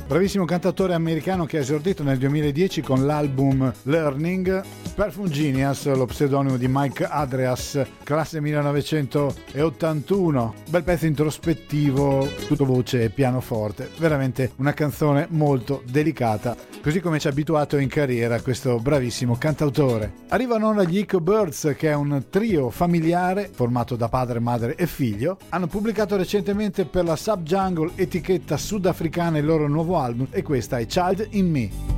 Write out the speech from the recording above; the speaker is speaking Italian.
bravissimo cantautore americano che ha esordito nel 2010 con l'album Learning. Perfume Genius, lo pseudonimo di Mike Adreas, classe 1981. Bel pezzo introspettivo, tutto voce e pianoforte. Veramente una canzone molto delicata, così come ci ha abituato in carriera questo bravissimo cantautore. Arrivano ora gli Echo Birds, che è un trio familiare formato da padre, madre e figlio. Hanno pubblicato recentemente per la Subjungle, etichetta sudafricana, il loro nuovo album, e questa è Child in Me.